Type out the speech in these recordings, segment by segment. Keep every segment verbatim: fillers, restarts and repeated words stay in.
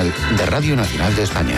Internacional de Radio Nacional de España.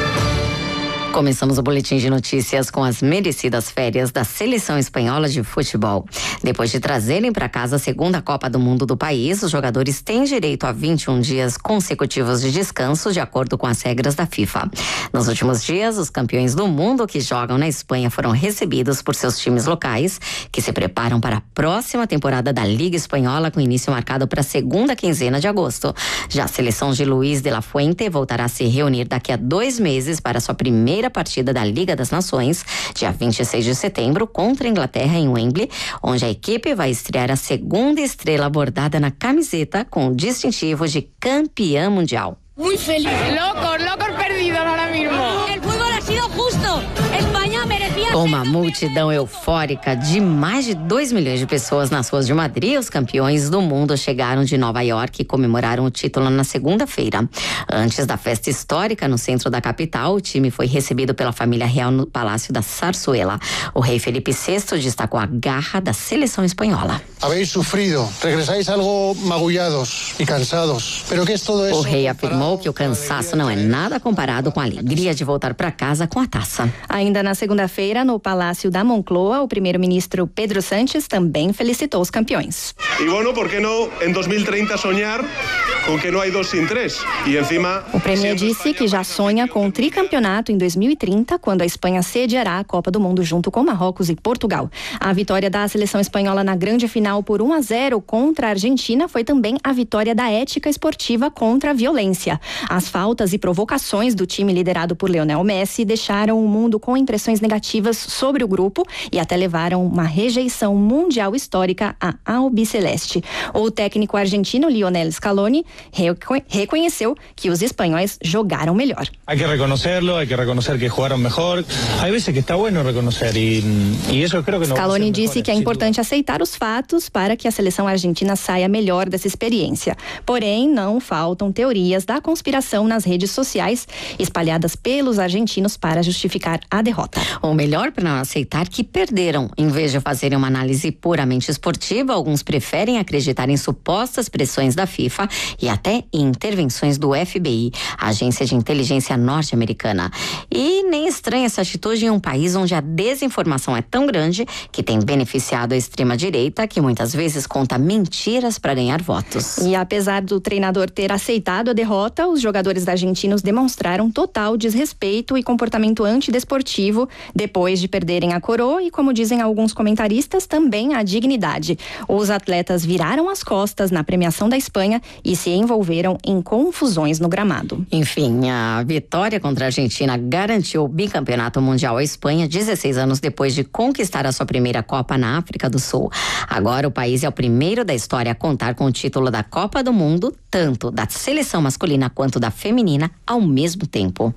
Começamos o boletim de notícias com as merecidas férias da seleção espanhola de futebol. Depois de trazerem para casa a segunda Copa do Mundo do país, os jogadores têm direito a vinte e um dias consecutivos de descanso, de acordo com as regras da FIFA. Nos últimos dias, os campeões do mundo que jogam na Espanha foram recebidos por seus times locais, que se preparam para a próxima temporada da Liga Espanhola, com início marcado para a segunda quinzena de agosto. Já a seleção de Luis de la Fuente voltará a se reunir daqui a dois meses para sua primeira partida da Liga das Nações, dia vinte e seis de setembro, contra a Inglaterra em Wembley, onde a equipe vai estrear a segunda estrela bordada na camiseta com o distintivo de campeã mundial. Muito feliz. Locos, locos perdidos ahora mismo. El fútbol ha sido justo. Espanha merecia. Com uma multidão eufórica de mais de dois milhões de pessoas nas ruas de Madrid, os campeões do mundo chegaram de Nova York e comemoraram o título na segunda-feira. Antes da festa histórica no centro da capital, o time foi recebido pela família real no Palácio da Zarzuela. O rei Felipe sexto destacou a garra da seleção espanhola. Habéis sufrido, regresáis algo magullados e cansados, pero que es todo eso? O rei afirmou que o cansaço não é nada comparado com a alegria de voltar para casa com a taça. Ainda na segunda-feira, no Palácio da Moncloa, o primeiro-ministro Pedro Sánchez também felicitou os campeões. E bueno, por que não em dois mil e trinta sonhar com que não há dois sem três? E encima... O premier disse que já sonha com o tricampeonato em dois mil e trinta, quando a Espanha sediará a Copa do Mundo junto com Marrocos e Portugal. A vitória da seleção espanhola na grande final por um a zero contra a Argentina foi também a vitória da ética esportiva contra a violência. As faltas e provocações do time liderado por Lionel Messi deixaram o mundo com impressões negativas sobre o grupo e até levaram uma rejeição mundial histórica à albiceleste. O técnico argentino Lionel Scaloni reconheceu que os espanhóis jogaram melhor. Hay que reconocerlo, hay que reconocer que jugaron mejor. Hay veces que está bueno reconocer y, y eso creo que no. Scaloni disse que é importante aceitar os fatos para que a seleção argentina saia melhor dessa experiência. Porém, não faltam teorias da conspiração nas redes sociais, espalhadas pelos argentinos para justificar a derrota. Ou melhor, para não aceitar que perderam. Em vez de fazerem uma análise puramente esportiva, alguns preferem acreditar em supostas pressões da FIFA e até em intervenções do F B I, a agência de inteligência norte-americana. E nem estranha essa atitude em um país onde a desinformação é tão grande que tem beneficiado a extrema-direita, que muitas vezes conta mentiras para ganhar votos. E apesar do treinador ter aceitado a derrota, os jogadores argentinos demonstraram total desrespeito e comportamento antidesportivo depois de perderem a coroa e, como dizem alguns comentaristas, também a dignidade. Os atletas viraram as costas na premiação da Espanha e se envolveram em confusões no gramado. Enfim, a vitória contra a Argentina garantiu o bicampeonato mundial à Espanha dezesseis anos depois de conquistar a sua primeira Copa na África do Sul. Agora o país é o primeiro da história a contar com o título da Copa do Mundo, tanto da seleção masculina quanto da feminina, ao mesmo tempo.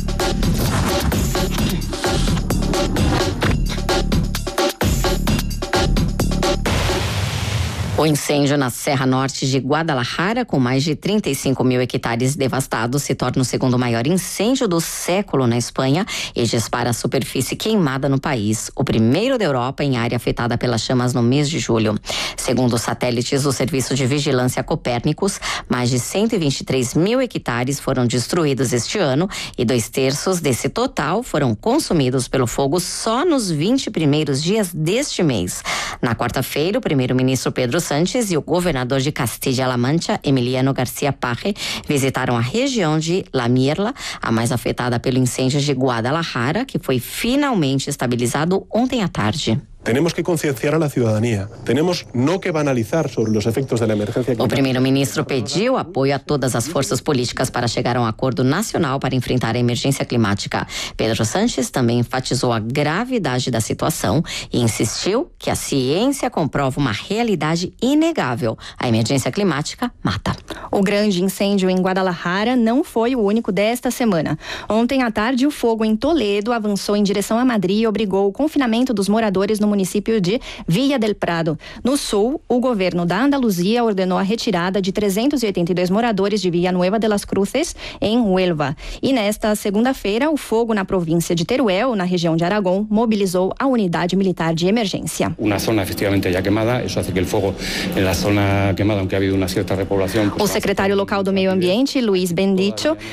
O incêndio na Serra Norte de Guadalajara, com mais de trinta e cinco mil hectares devastados, se torna o segundo maior incêndio do século na Espanha e dispara a superfície queimada no país, o primeiro da Europa em área afetada pelas chamas no mês de julho. Segundo os satélites do Serviço de Vigilância Copérnicos, mais de cento e vinte e três mil hectares foram destruídos este ano e dois terços desse total foram consumidos pelo fogo só nos vinte primeiros dias deste mês. Na quarta-feira, o primeiro-ministro Pedro Sánchez e o governador de Castilla-La Mancha, Emiliano García Paje, visitaram a região de La Mierla, a mais afetada pelo incêndio de Guadalajara, que foi finalmente estabilizado ontem à tarde. Tenemos que concienciar a la ciudadanía. Tenemos no que banalizar sobre los efectos de la emergencia climática. O primeiro-ministro pediu apoio a todas as forças políticas para chegar a um acordo nacional para enfrentar a emergência climática. Pedro Sánchez também enfatizou a gravidade da situação e insistiu que a ciência comprova uma realidade inegável. A emergência climática mata. O grande incêndio em Guadalajara não foi o único desta semana. Ontem à tarde, o fogo em Toledo avançou em direção a Madrid e obrigou o confinamento dos moradores no município de Villa del Prado. No sul, o governo da Andaluzia ordenou a retirada de trezentos e oitenta e dois moradores de Villanueva de las Cruces, em Huelva. E nesta segunda-feira, o fogo na província de Teruel, na região de Aragão, mobilizou a unidade militar de emergência. Uma zona efetivamente já queimada, isso faz que o fogo na zona queimada, aunque ha habido uma certa repoblação. O secretário local do Meio Ambiente, Luiz Bendicho,